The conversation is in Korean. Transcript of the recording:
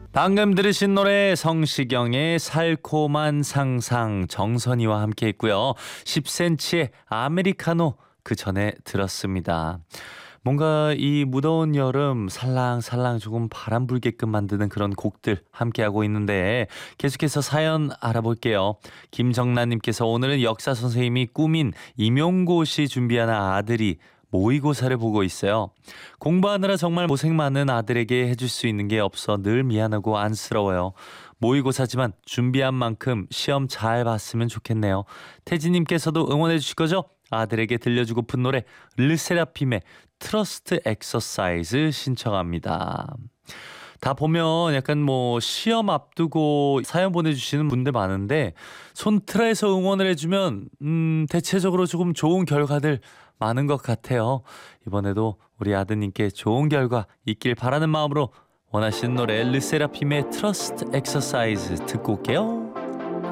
방금 들으신 노래 성시경의 살코만 상상 정선이와 함께 했고요. 10cm의 아메리카노 그 전에 들었습니다. 뭔가 이 무더운 여름 살랑살랑 조금 바람 불게끔 만드는 그런 곡들 함께하고 있는데 계속해서 사연 알아볼게요. 김정란님께서 오늘은 역사 선생님이 꾸민 임용고시 준비하는 아들이 모의고사를 보고 있어요. 공부하느라 정말 고생 많은 아들에게 해줄 수 있는 게 없어 늘 미안하고 안쓰러워요. 모의고사지만 준비한 만큼 시험 잘 봤으면 좋겠네요. 태진님께서도 응원해 주실 거죠? 아들에게 들려주고픈 노래 르세라핌의 트러스트 엑서사이즈 신청합니다. 다 보면 약간 뭐 시험 앞두고 사연 보내주시는 분들 많은데 손 틀어서 응원을 해주면 대체적으로 조금 좋은 결과들 많은 것 같아요. 이번에도 우리 아드님께 좋은 결과 있길 바라는 마음으로 원하시는 노래 르세라핌의 트러스트 엑서사이즈 듣고 올게요.